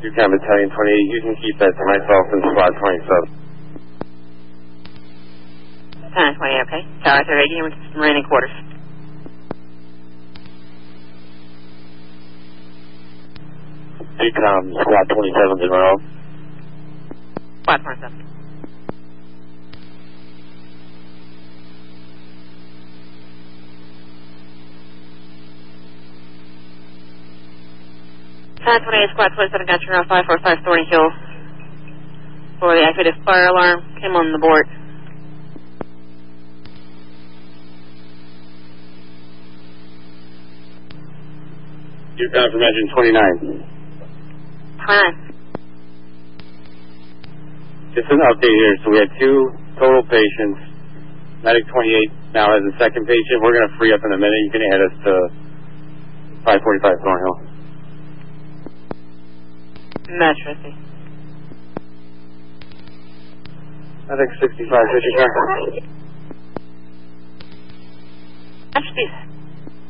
UConn Battalion 28, you can keep that to myself and Squad 27. Battalion 28, okay. Tower 38, with remaining quarters. UConn Squad 27 in row. Squad 27. Battalion 28, Squad 27, got you around 545 Thorny Hill. For the activated fire alarm, came on the board. UConn from engine 29. 29. Just an update here. So we had 2 total patients. Medic 28 now has a second patient. We're going to free up in a minute. You can head us to 545 Thornhill. Metro. Medic 65, switching car. That should be